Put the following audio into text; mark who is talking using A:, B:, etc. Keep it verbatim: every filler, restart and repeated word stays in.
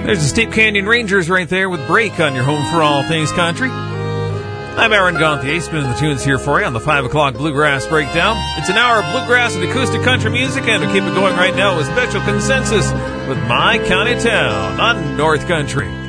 A: There's the Steep Canyon Rangers right there with Break on your home for all things country. I'm Aaron Gonthier, spinning the tunes here for you on the five o'clock Bluegrass Breakdown. It's an hour of bluegrass and acoustic country music, and we keep it going right now with Special Consensus with My County Town on North Country.